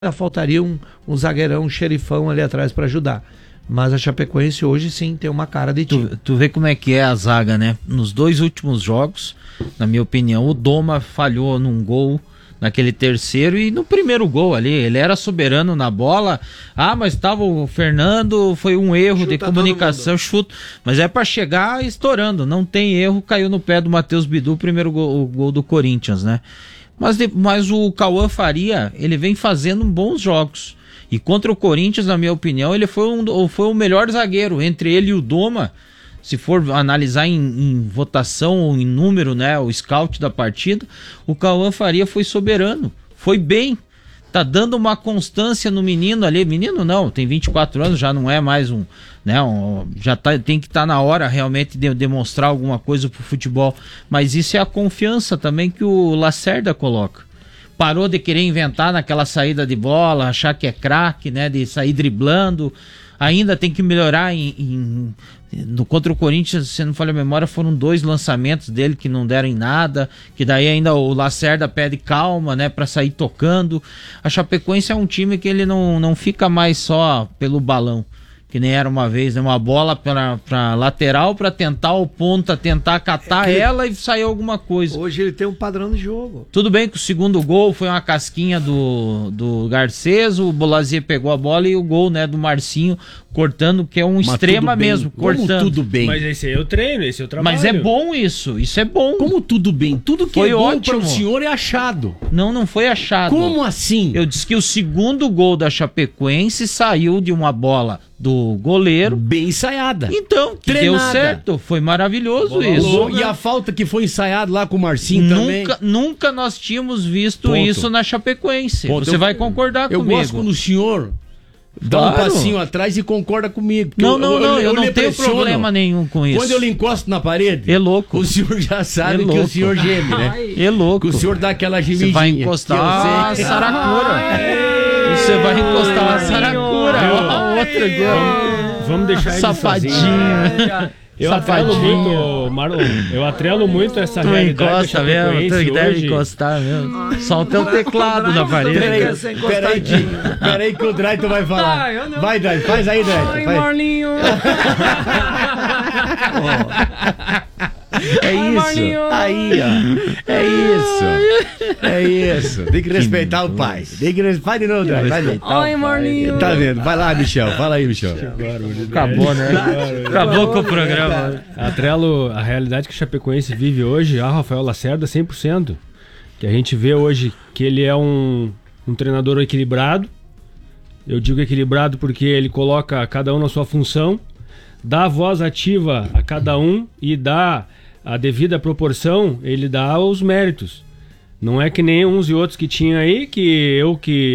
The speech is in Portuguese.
faltaria um zagueirão, um xerifão ali atrás para ajudar. Mas a Chapecoense hoje sim tem uma cara de time. Tu vê como é que é a zaga, né? Nos 2 últimos jogos, na minha opinião, o Doma falhou num gol naquele terceiro e no primeiro gol ali, ele era soberano na bola. Mas tava o Fernando, foi um erro de comunicação, chuto. Mas é para chegar estourando, não tem erro, caiu no pé do Matheus Bidu, o primeiro gol do Corinthians, né? Mas o Cauã Faria, ele vem fazendo bons jogos. E contra o Corinthians, na minha opinião, ele foi o melhor zagueiro. Entre ele e o Doma, se for analisar em votação ou em número, né, o scout da partida, o Cauã Faria foi soberano. Foi bem. Tá dando uma constância no menino ali. Menino não, tem 24 anos, já não é mais tem que estar na hora realmente de demonstrar alguma coisa pro futebol. Mas isso é a confiança também que o Lacerda coloca. Parou de querer inventar naquela saída de bola, achar que é craque, né, de sair driblando. Ainda tem que melhorar contra o Corinthians, se não falha a memória, foram 2 lançamentos dele que não deram em nada, que daí ainda o Lacerda pede calma, né, para sair tocando. A Chapecoense é um time que ele não fica mais só pelo balão, que nem era uma vez, né? Uma bola pra lateral, pra tentar o ponta, tentar catar ela e sair alguma coisa. Hoje ele tem um padrão de jogo. Tudo bem que o segundo gol foi uma casquinha do Garcês, o Bolazier pegou a bola e o gol, né, do Marcinho cortando, que é um extrema mesmo, cortando. Tudo bem. Mas esse aí é o treino, esse é o trabalho. Mas é bom isso é bom. Como tudo bem? Tudo que foi é bom ótimo. para o senhor é achado. Não foi achado. Como assim? Eu disse que o segundo gol da Chapecoense saiu de uma bola do goleiro. Bem ensaiada. Então, que deu certo. Foi maravilhoso bola isso. Louca. E a falta que foi ensaiada lá com o Marcinho também. Nunca nós tínhamos visto isso na Chapecoense. Você vai concordar comigo. Eu gosto quando o senhor dá um passinho atrás e concorda comigo. Eu não tenho problema nenhum com isso. Quando eu lhe encosto na parede, é louco. O senhor já sabe que o senhor geme, né? É louco. Que o senhor dá aquela gemidinha. Você vai encostar a saracura. Você vai encostar a saracura. Vamos deixar ele safadinho. Eu atrelo muito, Marlon. Eu atrelo muito essa realidade. Tu encosta mesmo, tu deve encostar mesmo. Só o teu teclado na parede. Peraí que o Draito vai falar. Vai, Draito, faz aí, Draito. Ai, Marlinho. É isso. Aí, ó. É isso. Tem que respeitar o pai. Vai de novo, Draito. Ai, Marlinho. Tá vendo? Vai lá, Michel. Fala aí, Michel. Acabou, né? Acabou com o programa. Atrelo a realidade que o Chapecoense vive hoje, Rafael Lacerda, 100%. Que a gente vê hoje que ele é um treinador equilibrado. Eu digo equilibrado porque ele coloca cada um na sua função, dá voz ativa a cada um e dá a devida proporção, ele dá os méritos. Não é que nem uns e outros que tinha aí, que